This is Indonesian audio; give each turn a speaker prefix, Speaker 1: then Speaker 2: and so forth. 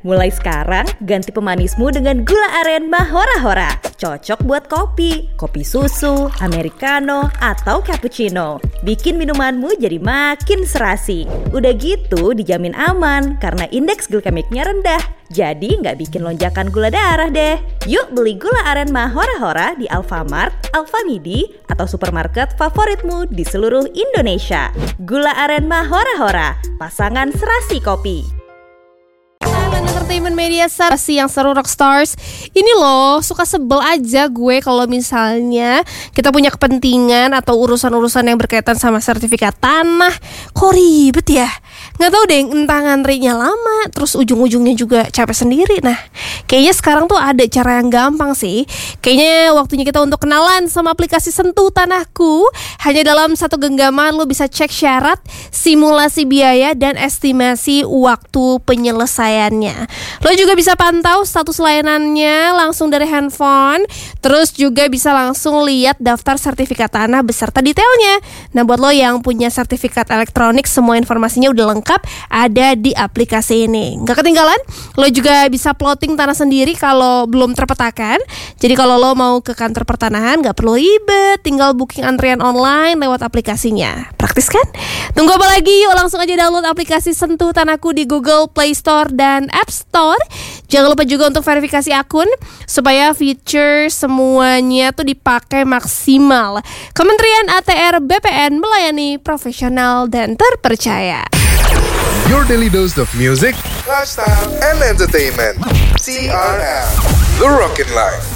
Speaker 1: Mulai sekarang, ganti pemanismu dengan gula aren Mahora-Hora. Cocok buat kopi susu, americano, atau cappuccino. Bikin minumanmu jadi makin serasi. Udah gitu dijamin aman karena indeks glikemiknya rendah. Jadi nggak bikin lonjakan gula darah deh. Yuk beli gula aren Mahora-Hora di Alfamart, Alfamidi, atau supermarket favoritmu di seluruh Indonesia. Gula aren Mahora-Hora, pasangan serasi kopi.
Speaker 2: Entertainment Media Sarasi yang seru Rockstars. Ini loh, suka sebel aja gue kalau misalnya kita punya kepentingan atau urusan-urusan yang berkaitan sama sertifikat tanah. Kok ribet ya? Nggak tahu deh, entah ngantrinya lama, terus ujung-ujungnya juga capek sendiri. Nah, kayaknya sekarang tuh ada cara yang gampang sih. Kayaknya waktunya kita untuk kenalan sama aplikasi Sentuh Tanahku. Hanya dalam satu genggaman lo bisa cek syarat, simulasi biaya, dan estimasi waktu penyelesaiannya. Lo juga bisa pantau status layanannya langsung dari handphone. Terus juga bisa langsung lihat daftar sertifikat tanah beserta detailnya. Nah, buat lo yang punya sertifikat elektronik, semua informasinya udah lengkap ada di aplikasi ini. Gak ketinggalan, lo juga bisa plotting tanah sendiri kalau belum terpetakan. Jadi kalau lo mau ke kantor pertanahan gak perlu ribet, tinggal booking antrian online lewat aplikasinya. Praktis kan? Tunggu apa lagi? Yuk langsung aja download aplikasi Sentuh Tanahku di Google Play Store dan App Store. Jangan lupa juga untuk verifikasi akun supaya feature semuanya tuh dipakai maksimal. Kementerian ATR BPN melayani profesional dan terpercaya.
Speaker 3: Your daily dose of music, lifestyle, and entertainment. CRM, The Rockin' Life.